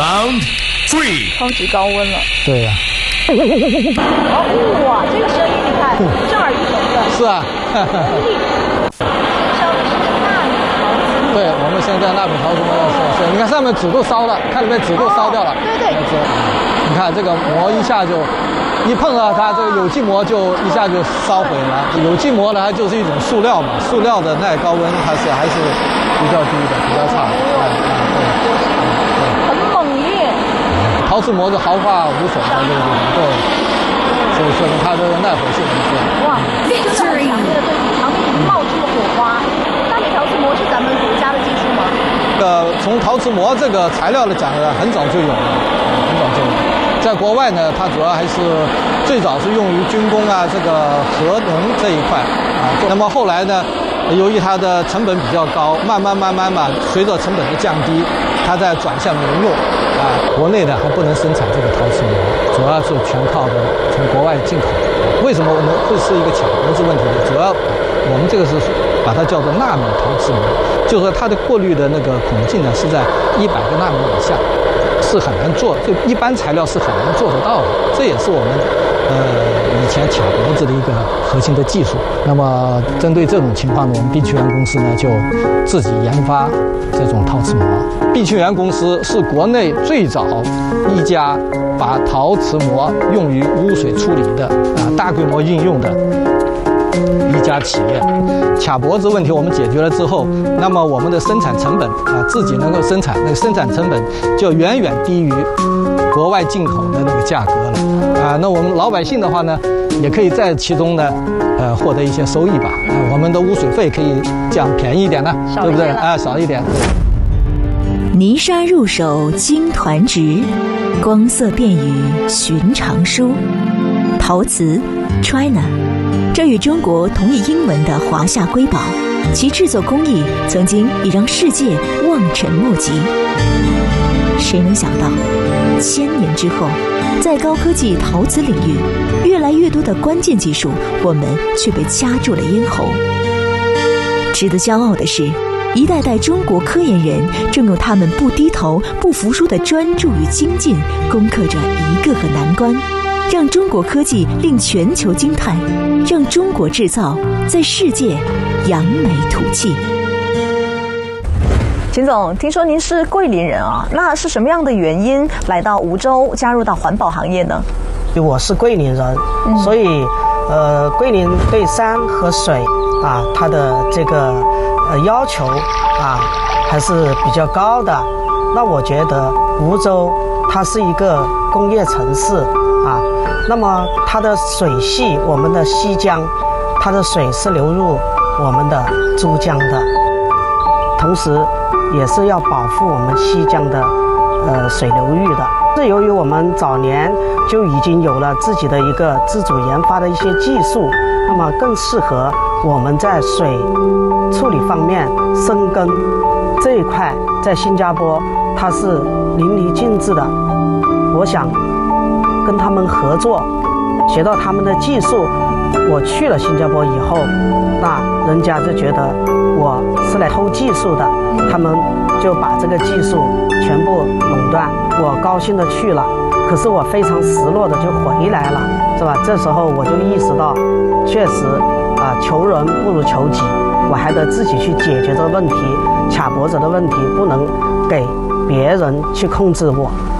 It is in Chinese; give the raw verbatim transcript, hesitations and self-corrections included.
Round three， 超级高温了。 对呀、啊。 哦，哇，这个声音你看，震耳欲聋的。 是啊。 烧的是纳米陶瓷。 对，我们现在纳米陶瓷膜是是，你看上面纸都烧了，看里面纸都烧掉了。 哦、对对。 你看这个膜一下就。一碰到它，这个有机膜就一下就烧毁了。有机膜呢，它就是一种塑料嘛，塑料的耐高温，它是还是比较低的，比较差的。啊啊，对，很猛烈。 陶瓷膜是毫发无损的，对对对，所以说明它这个耐火性很高。 哇，这真的很强烈的对比，旁边已经冒出了火花。纳米陶瓷膜是咱们国家的技术吗？ 呃，从陶瓷膜这个材料来讲呢，很早就有了，很早就有了。在国外呢，它主要还是最早是用于军工啊，这个核能这一块啊。那么后来呢，由于它的成本比较高，慢慢慢慢嘛，随着成本的降低，它在转向民用啊。国内呢还不能生产这个陶瓷膜，主要是全靠的从国外进口。为什么我们会是一个卡脖子问题呢？主要我们这个是把它叫做纳米陶瓷膜，就是说它的过滤的那个孔径呢是在一百个纳米以下。是很难做，就一般材料是很难做得到的，这也是我们呃以前卡脖子的一个核心的技术。那么针对这种情况呢，我们碧庆源公司呢就自己研发这种陶瓷膜。碧庆源公司是国内最早一家把陶瓷膜用于污水处理的啊大规模应用的一家企业。卡脖子问题我们解决了之后，那么我们的生产成本啊，自己能够生产，那个生产成本就远远低于国外进口的那个价格了啊。那我们老百姓的话呢，也可以在其中呢，呃，获得一些收益吧。啊，我们的污水费可以降便宜一点呢，对不对？啊，少一点。 泥沙入手金团直，光色便于寻常书。陶瓷 China。这与中国同义英文的华夏瑰宝，其制作工艺曾经已让世界望尘莫及。谁能想到，千年之后，在高科技陶瓷领域，越来越多的关键技术，我们却被掐住了咽喉。值得骄傲的是，一代代中国科研人正用他们不低头、不服输的专注与精进，攻克着一个个难关。让中国科技令全球惊叹，让中国制造在世界扬眉吐气。 秦总，听说您是桂林人啊，那是什么样的原因来到梧州，加入到环保行业呢？ 我是桂林人，嗯、所以呃，桂林对山和水啊，它的这个呃要求啊还是比较高的。那我觉得梧州它是一个工业城市啊。那么它的水系，我们的西江，它的水是流入我们的珠江的，同时也是要保护我们西江的呃水流域的。是由于我们早年就已经有了自己的一个自主研发的一些技术，那么更适合我们在水处理方面深耕这一块，在新加坡它是淋漓尽致的。我想跟他们合作，学到他们的技术。我去了新加坡以后，那人家就觉得我是来偷技术的，他们就把这个技术全部垄断。我高兴的去了，可是我非常失落的就回来了，是吧？这时候我就意识到，确实啊，求人不如求己，我还得自己去解决这个问题。卡脖子的问题不能给别人去控制我。